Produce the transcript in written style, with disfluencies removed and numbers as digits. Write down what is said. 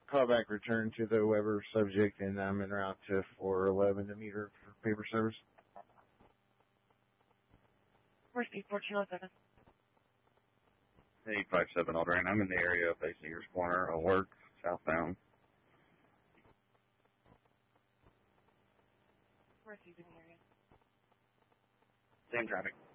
Callback return to the Weber subject, and I'm en route to 411 to meet her for paper service. Where's 1407? 857 Alderain. I'm in the area of Bay Seegers Corner. I'll work southbound. Where's he in the area? Same traffic.